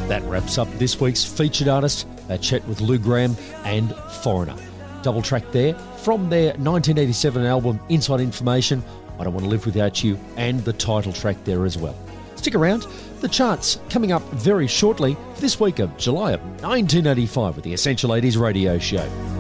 That wraps up this week's featured artist, a chat with Lou Gramm and Foreigner. Double track there from their 1987 album Inside Information, I Don't Want to Live Without You, and the title track there as well. Stick around, the charts coming up very shortly for this week of July of 1985 with the Essential 80s Radio Show.